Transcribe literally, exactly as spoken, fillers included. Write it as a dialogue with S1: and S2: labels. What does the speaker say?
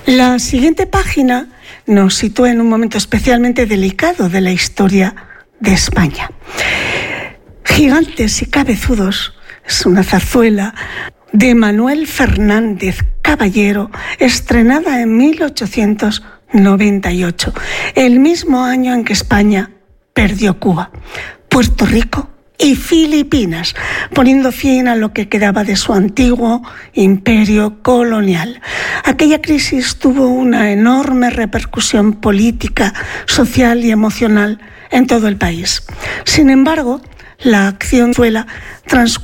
S1: La siguiente página nos sitúa en un momento especialmente delicado de la historia de España. Gigantes y cabezudos es una zarzuela de Manuel Fernández Caballero, estrenada en mil ochocientos noventa y ocho, el mismo año en que España perdió Cuba, Puerto Rico y Filipinas, poniendo fin a lo que quedaba de su antiguo imperio colonial. Aquella crisis tuvo una enorme repercusión política, social y emocional en todo el país. Sin embargo, la acción transcurrió